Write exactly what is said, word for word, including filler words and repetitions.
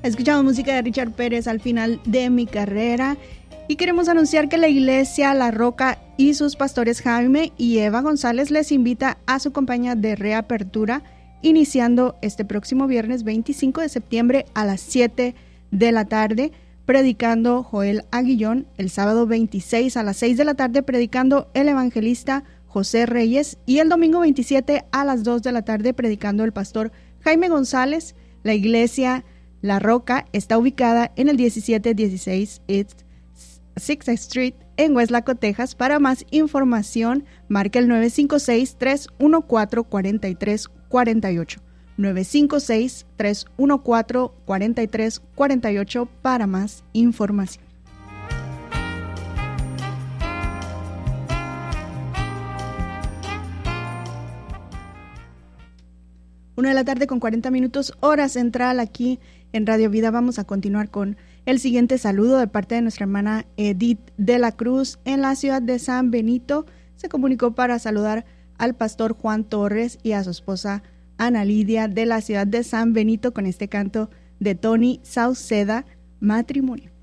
Escuchamos música de Richard Pérez, Al final de mi carrera. Y queremos anunciar que la iglesia La Roca y sus pastores Jaime y Eva González les invita a su campaña de reapertura, iniciando este próximo viernes veinticinco de septiembre a las siete de la tarde, predicando Joel Aguillón, el sábado veintiséis a las seis de la tarde, predicando el evangelista José Reyes, y el domingo veintisiete a las dos de la tarde, predicando el pastor Jaime González. La iglesia La Roca está ubicada en el diecisiete dieciséis East sixth Street en Westlaco, Texas. Para más información, marca el nueve cinco seis, tres uno cuatro, cuatro tres cuatro ocho. nueve cinco seis, tres uno cuatro, cuatro tres cuatro ocho para más información. Una de la tarde con cuarenta minutos, hora central aquí en Radio Vida. Vamos a continuar con el siguiente saludo de parte de nuestra hermana Edith de la Cruz en la ciudad de San Benito. Se comunicó para saludar al pastor Juan Torres y a su esposa Ana Lidia de la ciudad de San Benito con este canto de Tony Sauceda, Matrimonio.